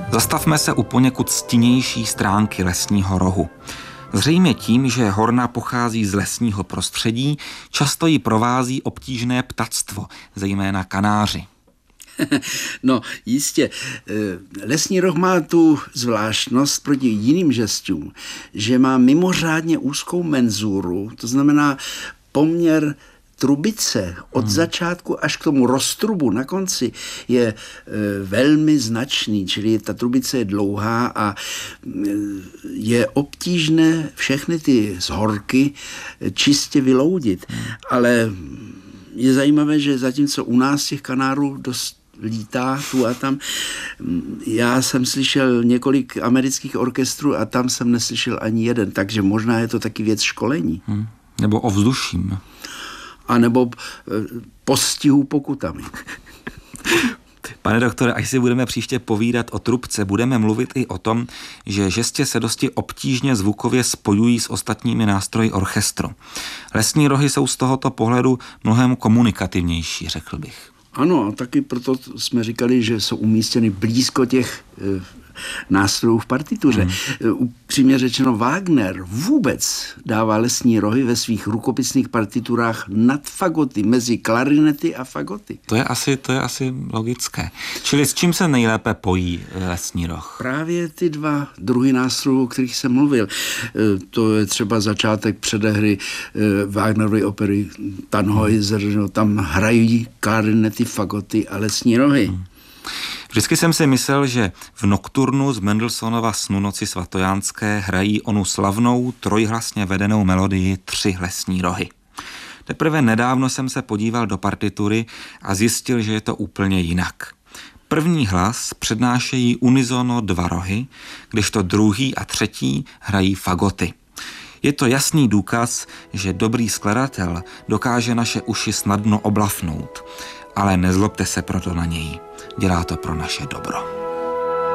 Zastavme se u poněkud stinnější stránky Lesního rohu. Zřejmě tím, že Horna pochází z lesního prostředí, často ji provází obtížné ptactvo, zejména kanáři. No, jistě. Lesní roh má tu zvláštnost proti jiným žestům, že má mimořádně úzkou menzuru, to znamená poměr trubice od začátku až k tomu roztrubu na konci je velmi značný, čili ta trubice je dlouhá a je obtížné všechny ty zhorky čistě vyloudit. Ale je zajímavé, že zatímco u nás těch kanárů dost lítá tu a tam. Já jsem slyšel několik amerických orchestrů a tam jsem neslyšel ani jeden, takže možná je to taky věc školení. Nebo ovzduším. A nebo postihu pokutami. Pane doktore, až si budeme příště povídat o trubce, budeme mluvit i o tom, že žestě se dosti obtížně zvukově spojují s ostatními nástroji orchestru. Lesní rohy jsou z tohoto pohledu mnohem komunikativnější, řekl bych. Ano, a taky proto jsme říkali, že jsou umístěny blízko těch nástrojů v partituře. Upřímně řečeno, Wagner vůbec dává lesní rohy ve svých rukopisných partiturách nad fagoty, mezi klarinety a fagoty. To je asi logické. Čili s čím se nejlépe pojí lesní roh? Právě ty dva druhy nástrojů, o kterých jsem mluvil. To je třeba začátek předehry Wagnerovy opery Tannhäuser, tam hrají klarinety, fagoty a lesní rohy. Vždycky jsem si myslel, že v nokturnu z Mendelssohnova Snu noci svatojánské hrají onu slavnou trojhlasně vedenou melodii 3 lesní rohy. Teprve nedávno jsem se podíval do partitury a zjistil, že je to úplně jinak. První hlas přednášejí unisono 2 rohy, kdežto druhý a třetí hrají fagoty. Je to jasný důkaz, že dobrý skladatel dokáže naše uši snadno oblafnout, ale nezlobte se proto na něj. Dělá to pro naše dobro.